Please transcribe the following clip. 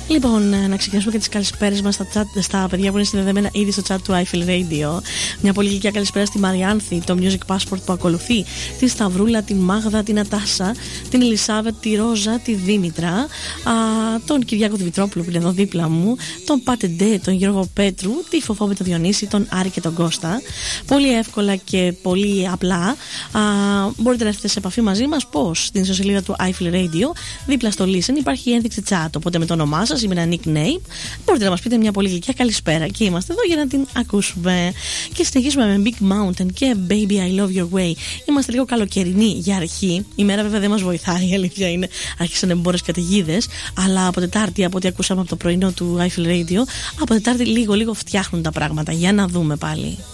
Λοιπόν, να ξεκινήσουμε και τις καλησπέρες μας στα παιδιά που είναι συνδεδεμένα ήδη στο chat του iFeel Radio. Μια πολύ γλυκιά καλησπέρα στη Μαριάνθη, το Music Passport που ακολουθεί, τη Σταυρούλα, την Μάγδα, την Ατάσα, την Ελισάβετ, τη Ρόζα, τη Δήμητρα, τον Κυριάκο Δημητρόπουλο που είναι εδώ δίπλα μου, τον Πατεντέ, τον Γιώργο Πέτρου, τη Φοφόβη, τον Διονύση, τον Άρη και τον Κώστα. Πολύ εύκολα και πολύ απλά μπορείτε να έρθετε σε επαφή μαζί μας. Πώς? Στην ιστοσελίδα του iFeel Radio, δίπλα στο Listen υπάρχει η ένδειξη chat. Οπότε με το όνομά σας ή με ένα nickname μπορείτε να μας πείτε μια πολύ γλυκιά καλησπέρα και είμαστε εδώ για να την ακούσουμε. Και συνεχίσουμε με Big Mountain και Baby I Love Your Way. Είμαστε λίγο καλοκαιρινοί για αρχή. Η μέρα βέβαια δεν μας βοηθάει, η αλήθεια είναι. Άρχισαν εμπόρες καταιγίδες, αλλά από Τετάρτη, από ό,τι ακούσαμε από το πρωινό του iFeel Radio, από Τετάρτη λίγο φτιάχνουν τα πράγματα. Για να δούμε πάλι.